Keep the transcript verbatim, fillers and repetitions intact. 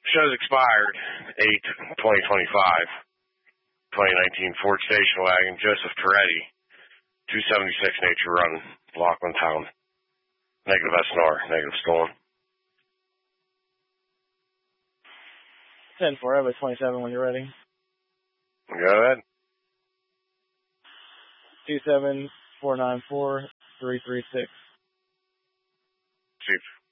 Show's expired, eight twenty twenty-five. twenty nineteen Ford Station Wagon, Joseph Toretti, two seventy-six Nature Run, Laughlin Town. Negative S N R, negative stolen. ten four, Evo twenty-seven when you're ready. Go ahead. two seven four nine four three three six. Chief.